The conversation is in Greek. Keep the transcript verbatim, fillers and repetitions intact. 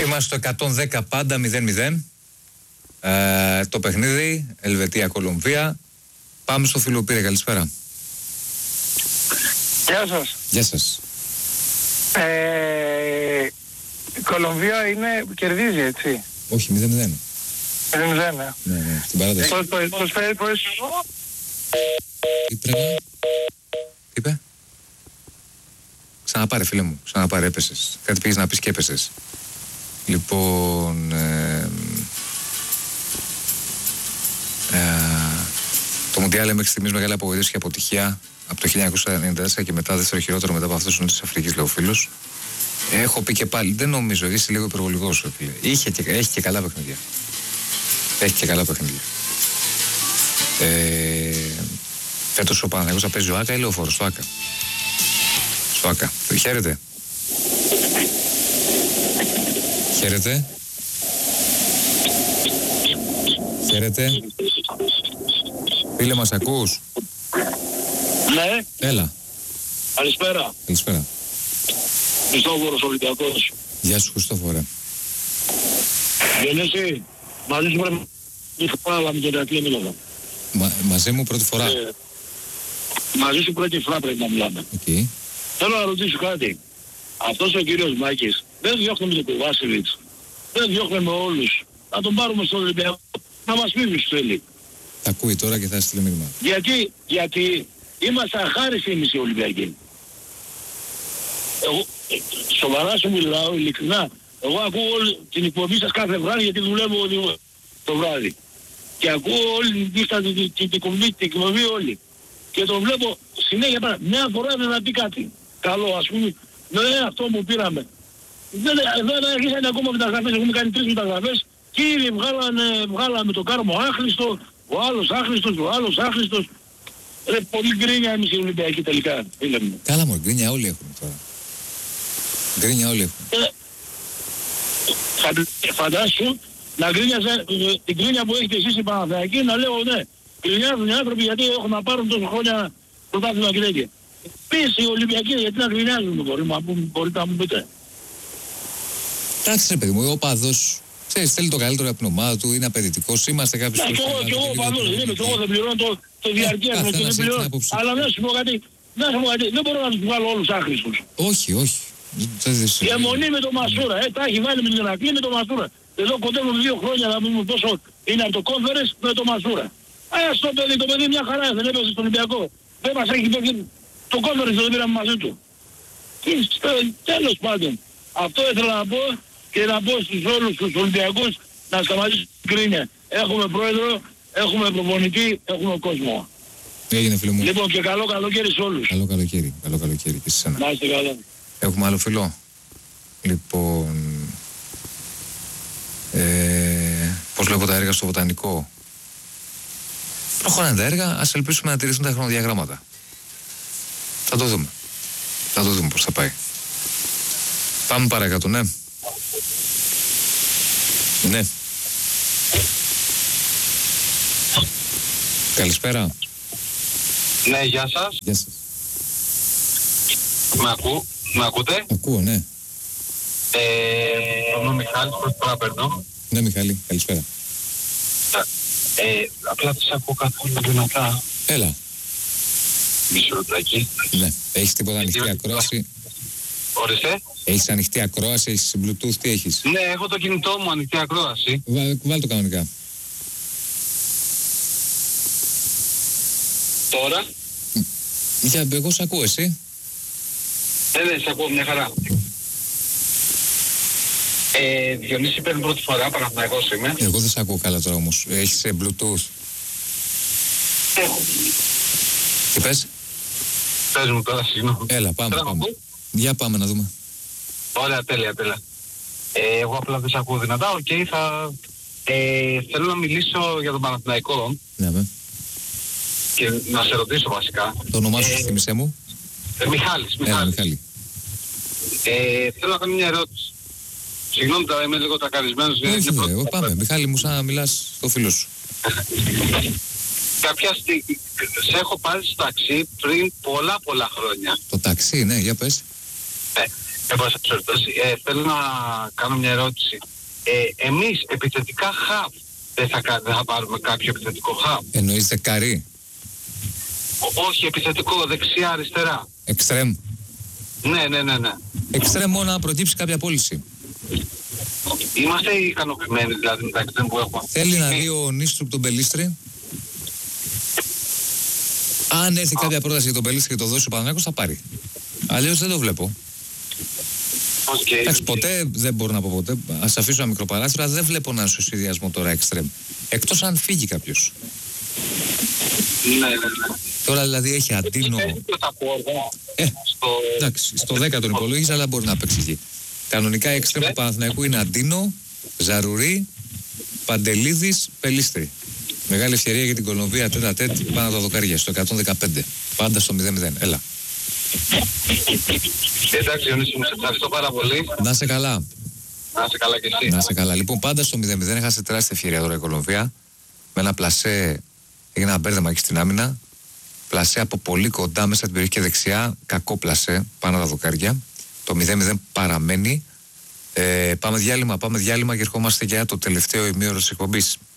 Είμαστε στο εκατόν δέκα πάντα μηδέν μηδέν. Ε, το παιχνίδι Ελβετία-Κολομβία. Πάμε στο φίλο πήρε. Καλησπέρα. Γεια σας. Γεια σας. Ε, η Κολομβία είναι, κερδίζει έτσι. Όχι, μηδέν μηδέν. μηδέν μηδέν, ναι. Ναι, ναι, στην παράταση. Πώς πώς φέρει, πώς... Τι πρέπει να... Τι είπε? Ξαναπάρε φίλε μου, ξαναπάρε, έπεσες. Κάτι πήγες να πεις και έπεσες. Λοιπόν... Ε, ε, το Μουντιάλ μέχρι στιγμής μεγάλη απογοήτευση και αποτυχία από το χίλια εννιακόσια ενενήντα τέσσερα και μετά δεύτερο χειρότερο μετά από αυτός της Αφρικής, λέει ο φίλος. Έχω πει και πάλι, δεν νομίζω, είσαι λίγο υπερβολικός. Είχε και, έχει και καλά παιχνίδια. Έχει και καλά παιχνίδια. Ε, φέτος ο Παναθηναϊκός θα παίζει ο Άκα ή Λεωφόρο, στο Άκα. Στο Άκα. Χαίρετε. Χαίρετε. Χαίρετε. Φίλε μας ακούς? Ναι. Έλα. Καλησπέρα. Καλησπέρα. Χριστόφορος Ολυμπιακός. Γεια σου Χριστόφορε. Γεννήσει, μαζί σου πρέπει να πάλαμε και τα κλείνει. Μα, μαζί μου πρώτη φορά. Ε, μαζί σου πρώτη φορά πρέπει να μιλάμε. Okay. Θέλω να ρωτήσω κάτι. Αυτός ο κύριος Μάκης δεν διώχνουμε τον Κοβάσιλιτς. Δεν διώχνουμε όλους. Να τον πάρουμε στο Ολυμπιακό. Να μας πει ποιος θέλει. Τα ακούει τώρα και θα στείλει μήνυμα. Γιατί, γιατί είμαστε αχάριστοι εμείς οι Ολυμπιακοί. Εγώ, σοβαρά σου μιλάω, ειλικρινά. Εγώ ακούω όλη την εκπομπή σας κάθε βράδυ γιατί δουλεύω το βράδυ. Και ακούω όλη την πίστα, την, την, την εκπομπή όλη. Και το βλέπω συνέχεια πάρα. Μια φορά δεν θα πει κάτι. Καλό, ας πούμε, ναι, αυτό που πήραμε. Δεν, δεν αρχίσανε ακόμα μεταγραφές, έχουμε κάνει τρεις μεταγραφές. Κύριε, βγάλανε, βγάλαμε το Κάρμο άχρηστο, ο άλλος άχρηστος, ο άλλος άχρηστος. Ρε, πολύ γκρίνια εμείς οι Ολυμπιακοί τελικά, φίλε μου. Καλά μου, γκρίνια όλοι έχουμε τώρα. Γκρίνια όλοι έχουμε. Ε, φαντάσου να γκρίνιαζε την γκρίνια που έχετε εσείς οι Παναθηναϊκοί, να λέω ναι. Γκρινιάζουν οι άνθρωποι γιατί έχουν να πάρουν τόσο χρόνια πρωτάθλημα και τέτοια. Πεις οι Ολυμπιακοί γιατί να γκρινιάζουν, μπορείτε να μου πείτε. Εντάξει ρε παιδί μου, ο παδός, ξέρεις, θέλει το καλύτερο από την ομάδα του, είναι απαιτητικός, είμαστε κάποιοι... Ναι, κι εγώ, κι εγώ παδός, είμαι, κι εγώ δεν πληρώνω το, το διαρκεία μου και δεν πληρώνω. Αλλά να σου πω κάτι, να σου πω κάτι, δεν μπορώ να τους βγάλω όλους άχρηστους. Όχι, όχι. Η αιμονή με το Μασούρα, ε, τα έχει βάλει με την Ηρακλή με το Μασούρα. Εδώ κοντεύουν δύο χρόνια να δούμε πόσο είναι από το Conference με το Μασούρα. Ας το παιδί, το παιδί μια χαρά, δεν έπαιζε στον Ολυμπιακό. Δεν μας έχει πει το Conference, δεν πήραμε μαζί του. Και στο τέλος πάντων, αυτό ήθελα να πω και να πω στους όλους τους Ολυμπιακούς να σταματήσουν την κρίνια. Έχουμε πρόεδρο, έχουμε προπονητή, έχουμε κόσμο. Έγινε φίλε μου. Λοιπόν και καλό καλοκαίρι σε όλους. Καλό καλοκαίρι, καλό καλοκαίρι και σε εσένα. Να είστε καλά. Έχουμε άλλο φιλό. Λοιπόν, ε, πώς βλέπω τα έργα στο Βοτανικό. Προχωράνε τα έργα, ας ελπίσουμε να τηρηθούν τα χρονοδιαγράμματα. Θα το δούμε. Θα το δούμε πώς θα πάει. Πάμε παρακάτω, ναι. Ναι. Καλησπέρα. Ναι, γεια σας. Γεια σας. Με ακού, με ακούτε? Ακούω, ναι. Ε, είμαι ο Μιχάλης, πρώτη φορά παίρνω. Ναι, Μιχάλη, καλησπέρα. Ε, απλά τους ακούω καθόλου δυνατά. Έλα. Μισό λεπτάκι. Ναι. Έχεις τίποτα ανοιχτή Ε, ακρόαση? Ορίστε. Έχεις ανοιχτή ακρόαση, έχεις Bluetooth, τι έχεις? Ναι, έχω το κινητό μου ανοιχτή ακρόαση. Βάλ, βάλ το κανονικά. Τώρα. Για, εγώ σ' ακούω, εσύ. Ναι, ναι, σε ακούω μια χαρά. Ε, Διονύση παίρνει πρώτη φορά, Παναθηναϊκός είμαι. Εγώ δεν σ' ακούω καλά τώρα όμως. Έχεις ε, Bluetooth. Έχω. Τι πες? Πες μου τώρα, συγγνώμη. Έλα, πάμε, Τώρα πάμε. μ' ακούς? Για πάμε να δούμε. Ωραία, τέλεια, τέλεια. Ε, εγώ απλά δεν σε ακούω δυνατά, οκ, okay, θα... Ε, θέλω να μιλήσω για τον Παναθηναϊκό. Ναι, με. Και να σε ρωτήσω βασικά. Το όνομά σου, ε, θύμισέ μου. Ε, Μιχάλης, Έλα, Μιχάλης. Μιχάλη. Ε, θέλω να κάνω μια ερώτηση. Συγγνώμη τώρα, είμαι λίγο τακαρισμένος. Όχι, δε, εγώ πάμε. Μιχάλη μου, σαν να μιλάς στο φίλο σου. Κάποια στιγμή, σε έχω πάρει στο ταξί πριν πολλά πολλά χρόνια. Το ταξί, ναι, για πες. Ε, εν πάση περιπτώσει, ε, θέλω να κάνω μια ερώτηση. Ε, εμείς επιθετικά χαφ δεν θα, κα- δεν θα πάρουμε κάποιο επιθετικό χαφ? Εννοείς δεκαρί, Ό- όχι, επιθετικό, δεξιά, αριστερά. εξτρέμ. Ναι, ναι, ναι, ναι. Εξτρέμ μόνο να προκύψει κάποια πώληση. Είμαστε ικανοποιημένοι δηλαδή με τα εξτρέμ που έχουμε? Θέλει να δει ο Νίστρουκ τον Πελίστρη. Αν έρθει κάποια πρόταση για τον Πελίστρη και το δώσει ο Παναθηναϊκός θα πάρει. Αλλιώς δεν το βλέπω. Okay, Εντάξει, okay. ποτέ δεν μπορώ να πω ποτέ. Ας αφήσω ένα μικρό παράθυρο, δεν βλέπω να σου συνδυασμό τώρα εξτρέμ. Εκτός αν φύγει κάποιος. Ναι, ναι, ναι. Τώρα δηλαδή έχει Αντίνο. Ε, Στο... εντάξει, στο δέκα τον υπολόγιζε, αλλά μπορεί να παίξει εκεί. Κανονικά η εξτρέμ του Παναθηναϊκού είναι Αντίνο, Ζαρουρί, Παντελίδης, Πελίστρη. Μεγάλη ευκαιρία για την Κολομβία τέτα τέτ πάνω τα δοκάρια στο εκατόν δεκαπέντε. Πάντα στο μηδέν μηδέν. Έλα. Εντάξει, Ιωνίση, μου σε ευχαριστώ πάρα πολύ. Να είσαι καλά. Να είσαι καλά κι εσύ. Να είσαι καλά. Λοιπόν, πάντα στο μηδέν μηδέν έχασε τεράστια ευκαιρία τώρα η Κολομβία. Με ένα πλασέ έγινε ένα μπέρδεμα εκεί στην άμυνα. Πλασέ από πολύ κοντά μέσα την περιοχή και δεξιά. Κακό πλασέ πάνω τα δοκάρια. Το μηδέν μηδέν παραμένει. Ε, πάμε διάλειμμα, πάμε διάλειμμα και ερχόμαστε για το τελευταίο ημίωρο της εκπομπής.